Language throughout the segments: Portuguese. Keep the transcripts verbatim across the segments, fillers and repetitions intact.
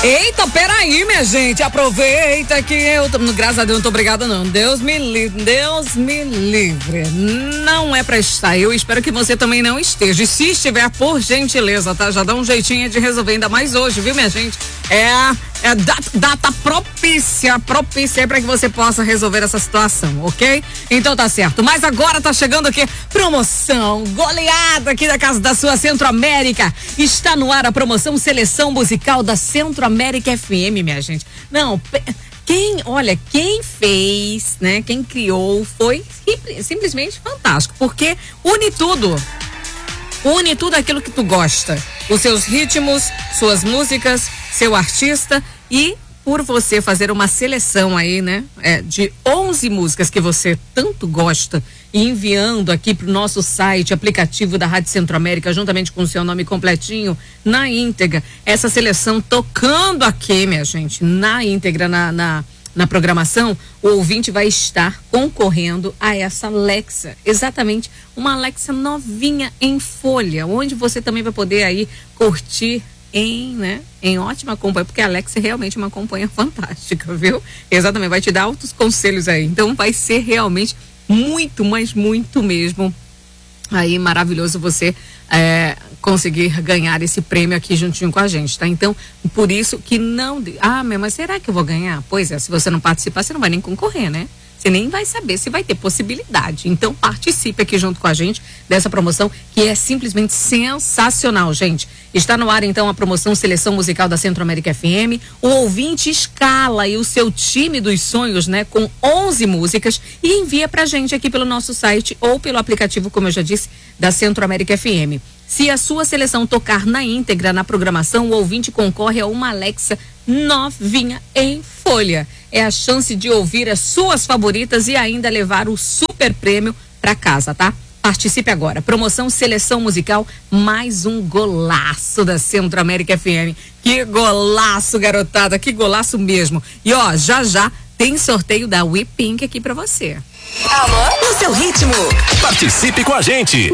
Eita, peraí, minha gente, aproveita que eu, graças a Deus, não tô obrigada não, Deus me livre, Deus me livre, não é pra estar, eu espero que você também não esteja, e se estiver, por gentileza, tá, já dá um jeitinho de resolver, ainda mais hoje, viu, minha gente, é, é data, data propícia, propícia aí pra que você possa resolver essa situação, ok? Então tá certo, mas agora tá chegando aqui, promoção goleada aqui da casa da sua Centro-América, está no ar a promoção Seleção Musical da Centro-América F M, minha gente. Não, quem, olha, quem fez, né, quem criou foi simplesmente fantástico, porque une tudo. Une tudo aquilo que tu gosta. Os seus ritmos, suas músicas, seu artista e por você fazer uma seleção aí, né, é, de onze músicas que você tanto gosta e enviando aqui pro nosso site, aplicativo da Rádio Centro-América, juntamente com o seu nome completinho, na íntegra, essa seleção tocando aqui, minha gente, na íntegra, na, na, na programação, o ouvinte vai estar concorrendo a essa Alexa, exatamente, uma Alexa novinha em folha, onde você também vai poder aí curtir em, né, em ótima companhia, porque a Alexa é realmente uma companhia fantástica, viu? Exatamente, vai te dar altos conselhos aí, então vai ser realmente muito, mas muito mesmo aí maravilhoso você é, conseguir ganhar esse prêmio aqui juntinho com a gente, tá? Então, por isso que não... Ah, mas será que eu vou ganhar? Pois é, se você não participar, você não vai nem concorrer, né? Você nem vai saber se vai ter possibilidade. Então, participe aqui junto com a gente dessa promoção que é simplesmente sensacional, gente. Está no ar, então, a promoção Seleção Musical da Centro-América F M. O ouvinte escala aí o seu time dos sonhos, né? Com onze músicas e envia pra gente aqui pelo nosso site ou pelo aplicativo, como eu já disse, da Centro-América F M. Se a sua seleção tocar na íntegra na programação, o ouvinte concorre a uma Alexa novinha em folha. É a chance de ouvir as suas favoritas e ainda levar o super prêmio para casa, tá? Participe agora. Promoção Seleção Musical, mais um golaço da Centro-América F M. Que golaço, garotada, que golaço mesmo. E ó, já já tem sorteio da We Pink aqui para você. Alô? No seu ritmo. Participe com a gente.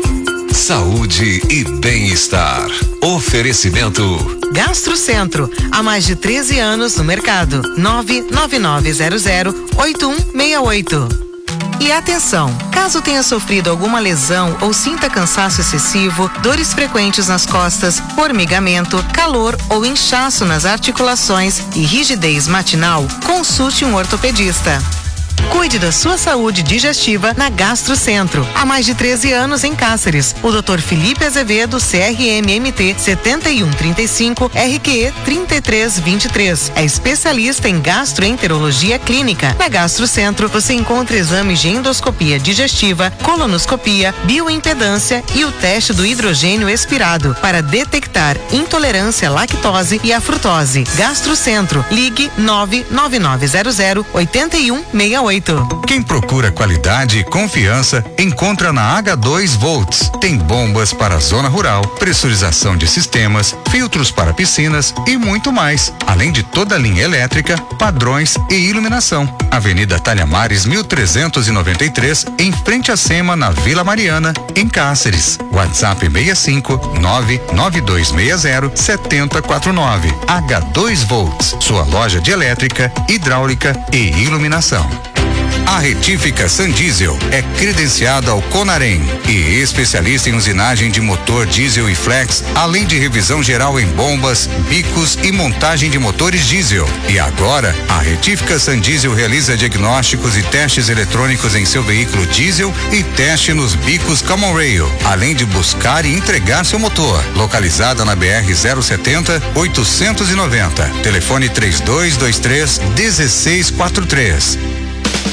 Saúde e bem-estar. Oferecimento Gastro Centro, há mais de treze anos no mercado. nove nove nove zero zero oito um seis oito. E atenção, caso tenha sofrido alguma lesão ou sinta cansaço excessivo, dores frequentes nas costas, formigamento, calor ou inchaço nas articulações e rigidez matinal, consulte um ortopedista. Cuide da sua saúde digestiva na Gastro Centro. Há mais de treze anos em Cáceres. O doutor Felipe Azevedo, C R M M T setenta e um trinta e cinco, R Q E trinta e três vinte e três. É especialista em gastroenterologia clínica. Na Gastro Centro você encontra exames de endoscopia digestiva, colonoscopia, bioimpedância e o teste do hidrogênio expirado para detectar intolerância à lactose e à frutose. Gastro Centro. Ligue nove nove nove zero zero oito um seis oito. Quem procura qualidade e confiança encontra na H dois Volts. Tem bombas para a zona rural, pressurização de sistemas, filtros para piscinas e muito mais. Além de toda a linha elétrica, padrões e iluminação. Avenida Talhamares mil trezentos e noventa e três, em frente à SEMA, na Vila Mariana, em Cáceres. WhatsApp seis cinco nove nove dois seis zero sete zero quatro nove. H dois Volts, sua loja de elétrica, hidráulica e iluminação. A Retífica San Diesel é credenciada ao Conarem e especialista em usinagem de motor diesel e flex, além de revisão geral em bombas, bicos e montagem de motores diesel. E agora, a Retífica San Diesel realiza diagnósticos e testes eletrônicos em seu veículo diesel e teste nos bicos Common Rail, além de buscar e entregar seu motor. Localizada na B R zero setenta, oitocentos e noventa. Telefone três dois dois três um seis quatro três.